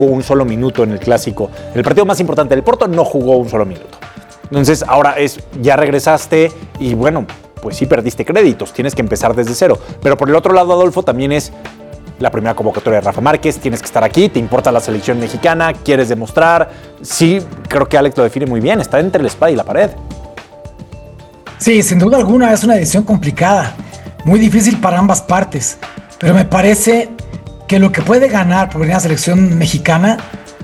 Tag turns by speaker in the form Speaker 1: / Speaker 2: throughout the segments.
Speaker 1: un solo minuto en el clásico. En el partido más importante del Porto no jugó un solo minuto. Entonces ahora ya regresaste y bueno, pues sí perdiste créditos, tienes que empezar desde cero. Pero por el otro lado, Adolfo, también es la primera convocatoria de Rafa Márquez, tienes que estar aquí, te importa la selección mexicana, quieres demostrar. Sí, creo que Alex lo define muy bien, está entre la espada y la pared.
Speaker 2: Sí, sin duda alguna es una decisión complicada, muy difícil para ambas partes, pero me parece que lo que puede ganar por venir a la selección mexicana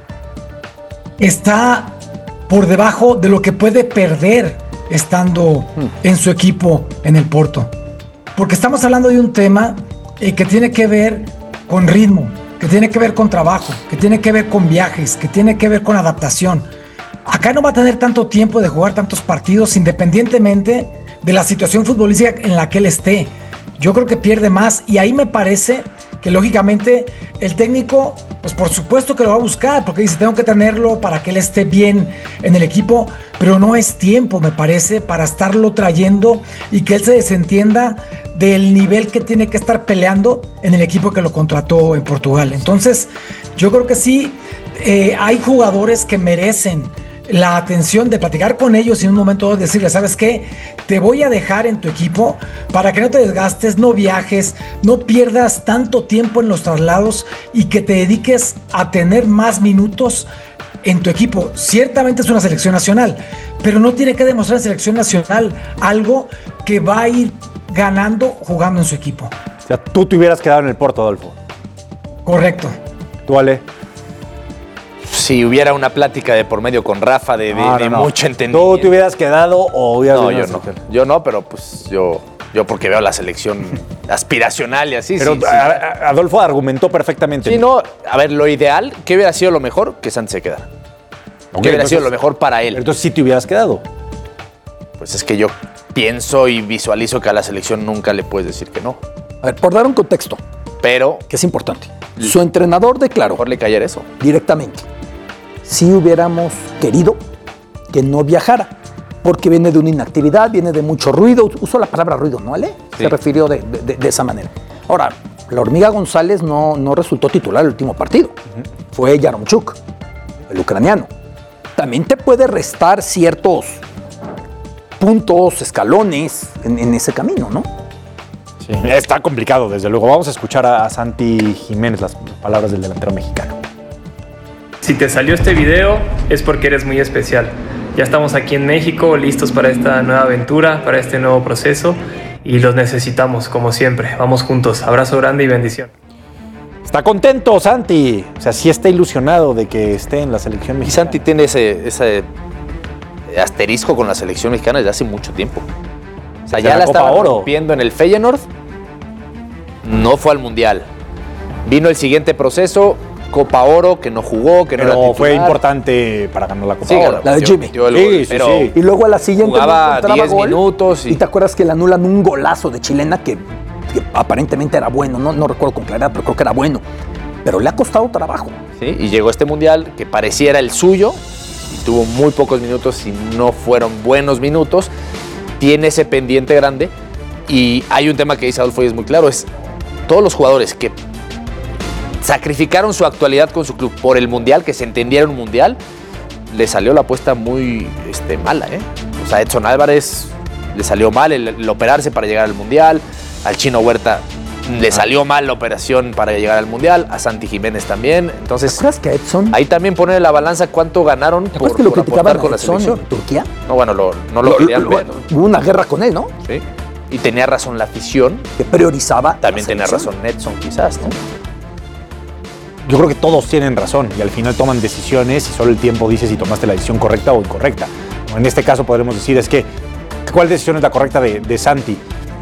Speaker 2: está por debajo de lo que puede perder estando en su equipo en el Porto. Porque estamos hablando de un tema que tiene que ver con ritmo, que tiene que ver con trabajo, que tiene que ver con viajes, que tiene que ver con adaptación. Acá no va a tener tanto tiempo de jugar tantos partidos independientemente de la situación futbolística en la que él esté. Yo creo que pierde más y ahí me parece que lógicamente el técnico, pues por supuesto que lo va a buscar porque dice tengo que tenerlo para que él esté bien en el equipo, pero no es tiempo, me parece, para estarlo trayendo y que él se desentienda del nivel que tiene que estar peleando en el equipo que lo contrató en Portugal. Entonces yo creo que sí, hay jugadores que merecen la atención de platicar con ellos y en un momento de decirles, ¿sabes qué? Te voy a dejar en tu equipo para que no te desgastes, no viajes, no pierdas tanto tiempo en los traslados y que te dediques a tener más minutos en tu equipo. Ciertamente es una selección nacional, pero no tiene que demostrar en selección nacional algo que va a ir ganando jugando en su equipo.
Speaker 1: O sea, tú te hubieras quedado en el Porto, Adolfo.
Speaker 2: Correcto.
Speaker 1: ¿Tú, Ale?
Speaker 3: Si hubiera una plática de por medio con Rafa de mucho entendimiento.
Speaker 1: ¿Tú te hubieras quedado o hubieras...
Speaker 3: No, yo no. Yo no, pero pues yo porque veo la selección aspiracional y así.
Speaker 1: Pero
Speaker 3: sí.
Speaker 1: Adolfo argumentó perfectamente.
Speaker 3: Sí, no, a ver, lo ideal, ¿qué hubiera sido lo mejor? Que Santi se quedara. ¿Qué hubiera sido lo mejor para él?
Speaker 1: Entonces sí te hubieras quedado.
Speaker 3: Pues es que yo pienso y visualizo que a la selección nunca le puedes decir que no.
Speaker 4: A ver, por dar un contexto,
Speaker 3: pero
Speaker 4: que es importante. Su entrenador declaró
Speaker 3: mejor le cayera eso
Speaker 4: directamente. Si hubiéramos querido que no viajara, porque viene de una inactividad, viene de mucho ruido. Usó la palabra ruido, ¿no, Ale? Sí. Se refirió de esa manera. Ahora, la Hormiga González no resultó titular el último partido. Fue Yaromchuk, el ucraniano. También te puede restar ciertos puntos, escalones en ese camino, ¿no?
Speaker 1: Sí, está complicado, desde luego. Vamos a escuchar a Santi Jiménez las palabras del delantero mexicano.
Speaker 5: Si te salió este video es porque eres muy especial. Ya estamos aquí en México, listos para esta nueva aventura, para este nuevo proceso y los necesitamos, como siempre. Vamos juntos. Abrazo grande y bendición.
Speaker 1: Está contento Santi, o sea, sí está ilusionado de que esté en la selección mexicana.
Speaker 3: Y Santi tiene ese asterisco con la selección mexicana desde hace mucho tiempo. O sea, ya la estaba rompiendo en el Feyenoord, no fue al Mundial. Vino el siguiente proceso, Copa Oro, que no jugó, que no era titular.
Speaker 1: Fue importante para ganar la Copa Oro.
Speaker 4: La de Jimmy.
Speaker 1: Sí.
Speaker 4: Y luego a la siguiente
Speaker 3: jugaba 10 minutos.
Speaker 4: Y te acuerdas que le anulan un golazo de chilena que aparentemente era bueno. No recuerdo con claridad, pero creo que era bueno. Pero le ha costado trabajo.
Speaker 3: Sí, y llegó este Mundial que pareciera el suyo y tuvo muy pocos minutos y no fueron buenos minutos. Tiene ese pendiente grande y hay un tema que dice Adolfo y es muy claro, es todos los jugadores que sacrificaron su actualidad con su club por el Mundial, que se entendiera un Mundial, le salió la apuesta muy mala, ¿eh? O sea, Edson Álvarez le salió mal el operarse para llegar al Mundial, al Chino Huerta le salió mal la operación para llegar al Mundial, a Santi Jiménez también. Entonces,
Speaker 4: ¿te acuerdas que Edson?
Speaker 3: Ahí también poner en la balanza cuánto ganaron por
Speaker 4: que lo criticaban
Speaker 3: con la selección
Speaker 4: en Turquía?
Speaker 3: No, bueno, no lo querían ver.
Speaker 4: Hubo una guerra con él, ¿no?
Speaker 3: Sí. Y tenía razón la afición.
Speaker 4: Que priorizaba.
Speaker 3: También tenía razón Edson, quizás, ¿no?
Speaker 1: Yo creo que todos tienen razón y al final toman decisiones y solo el tiempo dice si tomaste la decisión correcta o incorrecta. En este caso podremos decir es que ¿cuál decisión es la correcta de Santi?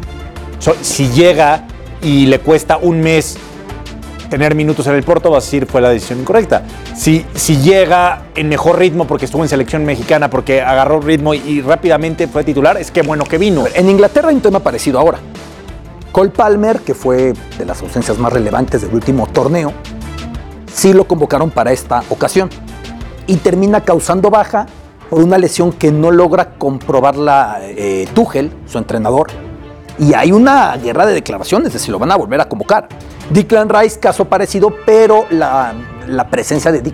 Speaker 1: Si llega y le cuesta un mes tener minutos en el Porto, vas a decir fue la decisión incorrecta. Si llega en mejor ritmo porque estuvo en selección mexicana, porque agarró ritmo y rápidamente fue titular, es que bueno que vino.
Speaker 4: En Inglaterra hay un tema parecido ahora. Cole Palmer, que fue de las ausencias más relevantes del último torneo, sí lo convocaron para esta ocasión y termina causando baja por una lesión que no logra comprobarla Tuchel, su entrenador. Y hay una guerra de declaraciones de si lo van a volver a convocar. Declan Rice, caso parecido, pero la la presencia de Dick